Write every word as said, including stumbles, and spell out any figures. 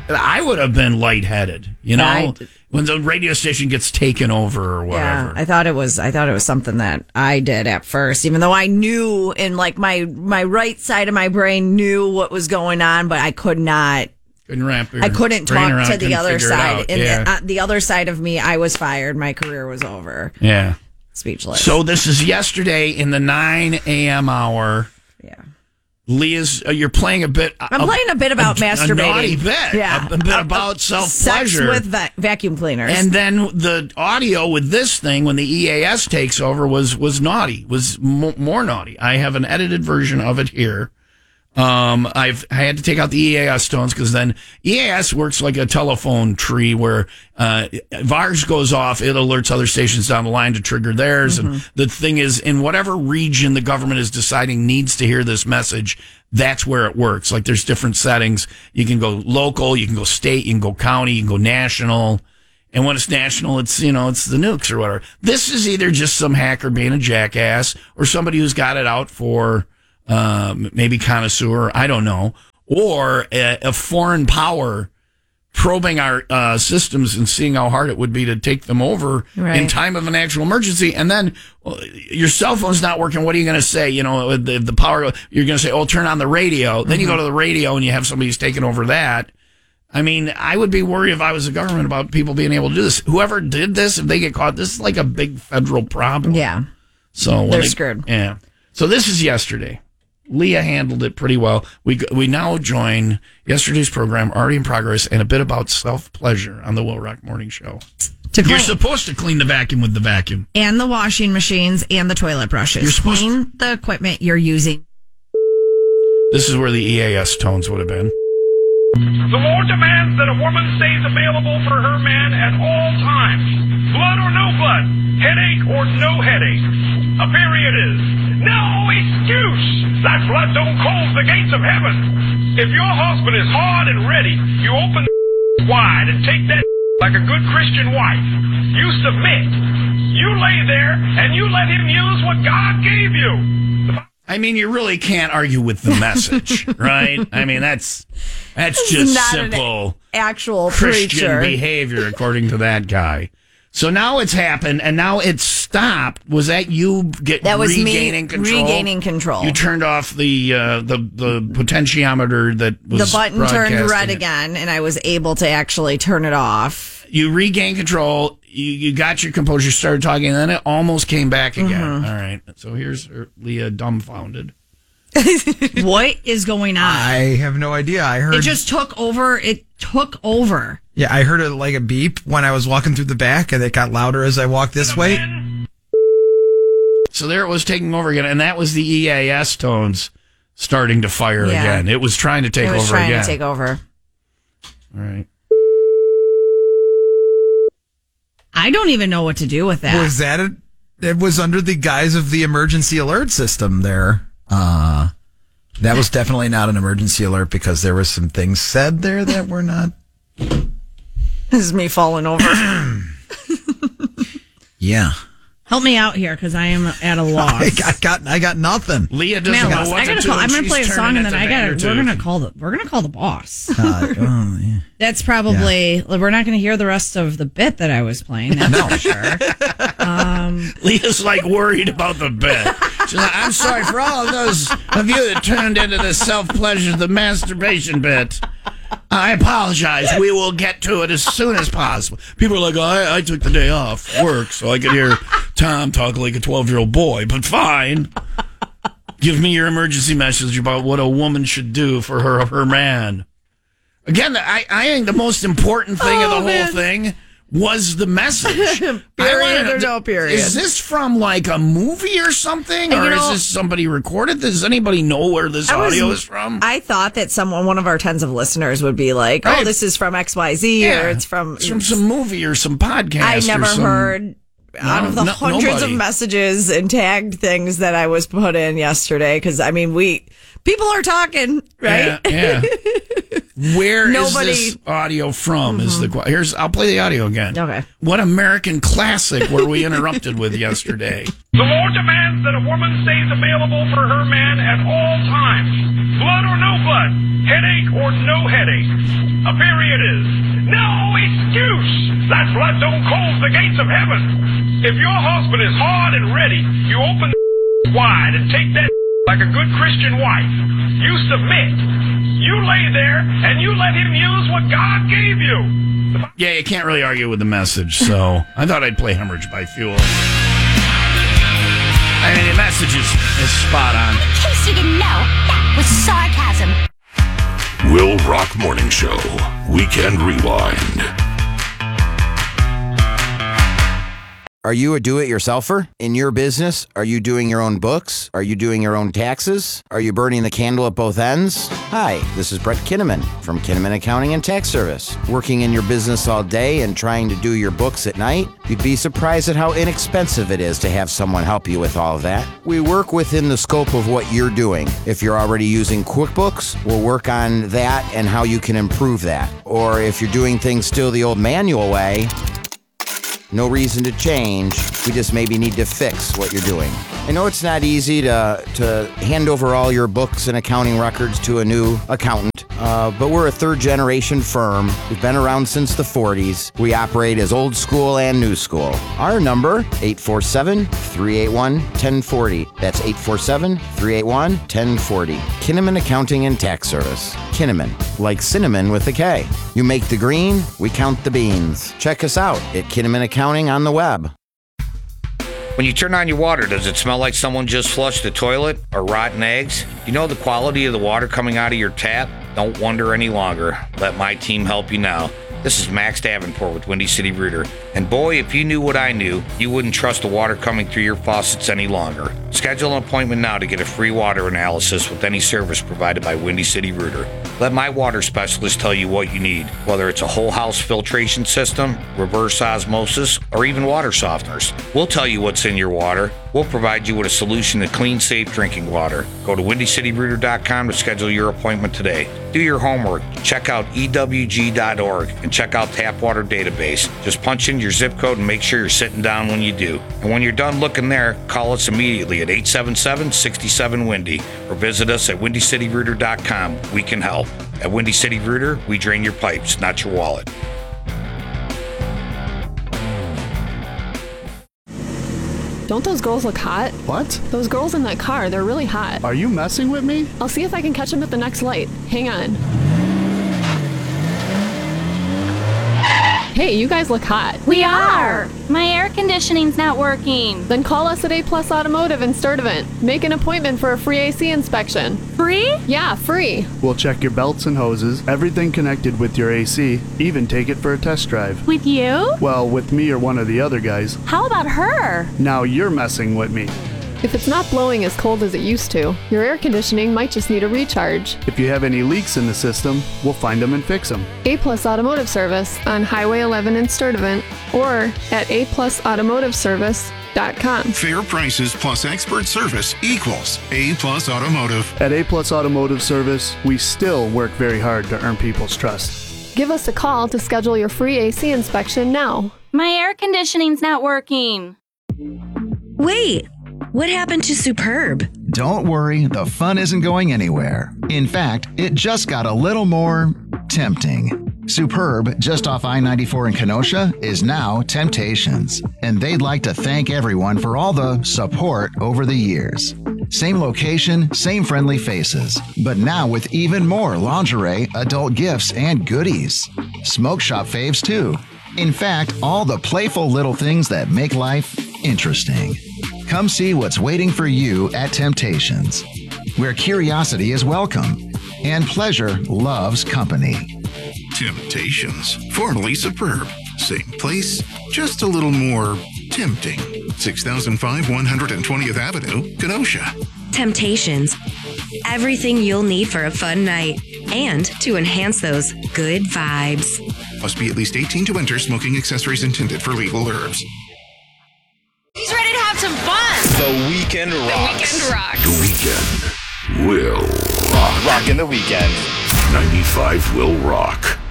I would have been lightheaded, you know, I, when the radio station gets taken over or whatever. Yeah, I thought it was. I thought it was something that I did at first, even though I knew in like my my right side of my brain knew what was going on, but I could not. Couldn't wrap your I couldn't brain talk around, to the other side, and yeah. the, uh, the other side of me, I was fired. My career was over. Yeah, speechless. So this is yesterday in the nine a.m. hour. Yeah. Leah's, uh, you're playing a bit. I'm uh, playing a bit about a, masturbating. A naughty bit. Yeah. A, a bit uh, about self-pleasure. Sex with va- vacuum cleaners. And then the audio with this thing, when the E A S takes over, was was naughty, was mo- more naughty. I have an edited version of it here. Um, I've I had to take out the E A S tones because then E A S works like a telephone tree where uh, if ours goes off, it alerts other stations down the line to trigger theirs. Mm-hmm. And the thing is, in whatever region the government is deciding needs to hear this message, that's where it works. Like there's different settings. You can go local, you can go state, you can go county, you can go national. And when it's national, it's, you know, it's the nukes or whatever. This is either just some hacker being a jackass or somebody who's got it out for Um, maybe connoisseur, I don't know, or a, a foreign power probing our uh, systems and seeing how hard it would be to take them over right. in time of an actual emergency. And then well, your cell phone's not working. What are you going to say? You know, the, the power, you're going to say, oh, turn on the radio. Then mm-hmm. you go to the radio and you have somebody who's taking over that. I mean, I would be worried if I was the government about people being able to do this. Whoever did this, if they get caught, this is like a big federal problem. Yeah. So they're they, screwed. Yeah. So this is yesterday. Leah handled it pretty well. We we now join yesterday's program, already in progress, and a bit about self-pleasure on the Will Rock Morning Show. To You're supposed to clean the vacuum with the vacuum. And the washing machines and the toilet brushes. You're supposed clean to- the equipment you're using. This is where the E A S tones would have been. The law demands that a woman stays available for her man at all times. Blood or no blood, headache or no headache. A period is no excuse that blood don't close the gates of heaven. If your husband is hard and ready, you open the wide and take that like a good Christian wife. You submit. You lay there and you let him use what God gave you. I mean, you really can't argue with the message, right? I mean, that's that's just not simple an actual Christian preacher. behavior, according to that guy. So now it's happened, and now it's stopped. Was that you get that was regaining me control? regaining control. You turned off the uh, the the potentiometer that was the button turned red it. again, and I was able to actually turn it off. You regained control. You, you got your composure, started talking, and then it almost came back again. Mm-hmm. All right. So here's Leah dumbfounded. What is going on? I have no idea. I heard it just took over. It took over. Yeah, I heard it like a beep when I was walking through the back, and it got louder as I walked this way. So there it was taking over again, and that was the E A S tones starting to fire yeah. again. It was trying to take it was over trying again. to take over. All right. I don't even know what to do with that. Was that a, it was under the guise of the emergency alert system there. Uh, that was definitely not an emergency alert because there were some things said there that were not. This is me falling over. Yeah. Help me out here because I am at a loss. I got, got I got nothing. Leah doesn't Man, know lost. what I to gotta do. call, I'm gonna She's play a turning song and it then to I gotta. magnitude. We're gonna call the. We're gonna call the boss. Uh, oh, yeah. That's probably. Yeah. We're not gonna hear the rest of the bit that I was playing. That's no. for sure. Um, Leah's like worried about the bit. She's like, I'm sorry for all of those of you that turned into the self pleasure, the masturbation bit. I apologize. We will get to it as soon as possible. People are like, oh, I, I took the day off work so I could hear Tom talk like a twelve-year-old boy, but fine. Give me your emergency message about what a woman should do for her her man. Again, I, I think the most important thing oh, of the man. whole thing was the message. Period or no period. Is this from like a movie or something? And or you know, is this somebody recorded? Does anybody know where this I was- audio is from? I thought that someone, one of our tens of listeners would be like, oh, Right. this is from X Y Z Yeah. or it's from... It's from some movie or some podcast. I never or some, heard... Out No, of the no- hundreds nobody. of messages and tagged things that I was put in yesterday, because I mean, we people are talking, right? Yeah, yeah. Where Nobody- is this audio from? Is the que- here's I'll play the audio again. Okay. What American classic were we interrupted with yesterday? The law demands that a woman stays available for her man at all times. Blood or no blood, headache or no headache. A period is no excuse. That's blood don't close the gates of heaven. If your husband is hard and ready, you open the wide and take that like a good Christian wife. You submit. You lay there and you let him use what God gave you. Yeah, you can't really argue with the message, so I thought I'd play Hemorrhage by Fuel. I mean, the message is, is spot on. In case you didn't know, that was sarcasm. Will Rock Morning Show, Weekend Rewind. Are you a do-it-yourselfer? In your business, are you doing your own books? Are you doing your own taxes? Are you burning the candle at both ends? Hi, this is Brett Kinnaman from Kinnaman Accounting and Tax Service. Working in your business all day and trying to do your books at night? You'd be surprised at how inexpensive it is to have someone help you with all of that. We work within the scope of what you're doing. If you're already using QuickBooks, we'll work on that and how you can improve that. Or if you're doing things still the old manual way, no reason to change. We just maybe need to fix what you're doing. I know it's not easy to to hand over all your books and accounting records to a new accountant, uh, but we're a third-generation firm. We've been around since the forties. We operate as old school and new school. Our number, eight four seven, three eight one, one zero four zero. That's eight four seven, three eight one, one zero four zero. Kinnaman Accounting and Tax Service. Kinnaman, like cinnamon with a K. You make the green, we count the beans. Check us out at Kinnaman Accounting on the web. When you turn on your water, does it smell like someone just flushed the toilet or rotten eggs? You know the quality of the water coming out of your tap? Don't wonder any longer. Let my team help you now. This is Max Davenport with Windy City Rooter. And boy, if you knew what I knew, you wouldn't trust the water coming through your faucets any longer. Schedule an appointment now to get a free water analysis with any service provided by Windy City Rooter. Let my water specialist tell you what you need, whether it's a whole house filtration system, reverse osmosis, or even water softeners. We'll tell you what's in your water. We'll provide you with a solution to clean, safe drinking water. Go to windy city rooter dot com to schedule your appointment today. Do your homework. Check out E W G dot org and check out Tap Water Database. Just punch in your zip code and make sure you're sitting down when you do. And when you're done looking there, call us immediately at eight seven seven, six seven, Windy or visit us at windy city rooter dot com. We can help. At Windy City Rooter, we drain your pipes, not your wallet. Don't those girls look hot? What? Those girls in that car, they're really hot. Are you messing with me? I'll see if I can catch them at the next light. Hang on. Hey, you guys look hot. We are. My air conditioning's not working. Then call us at A Plus Automotive in Sturtevant. Make an appointment for a free A C inspection. Free? Yeah, free. We'll check your belts and hoses, everything connected with your A C, even take it for a test drive. With you? Well, with me or one of the other guys. How about her? Now you're messing with me. If it's not blowing as cold as it used to, your air conditioning might just need a recharge. If you have any leaks in the system, we'll find them and fix them. A Plus Automotive Service on Highway eleven in Sturtevant or at a plus automotive service dot com. Fair prices plus expert service equals A Plus Automotive. At A Plus Automotive Service, we still work very hard to earn people's trust. Give us a call to schedule your free A C inspection now. My air conditioning's not working. Wait. What happened to Superb? Don't worry, the fun isn't going anywhere. In fact, it just got a little more tempting. Superb, just off I ninety-four in Kenosha, is now Temptations, and they'd like to thank everyone for all the support over the years. Same location, same friendly faces, but now with even more lingerie, adult gifts, and goodies. Smoke shop faves too. In fact, all the playful little things that make life interesting. Come see what's waiting for you at Temptations, where curiosity is welcome and pleasure loves company. Temptations, formerly Superb. Same place, just a little more tempting. six thousand five, one hundred twentieth Avenue, Kenosha. Temptations. Everything you'll need for a fun night and to enhance those good vibes. Must be at least eighteen to enter. Smoking accessories intended for legal herbs. He's ready to have some fun. The weekend rocks. The weekend rocks. The weekend will rock. Rockin' the weekend. ninety-five will rock.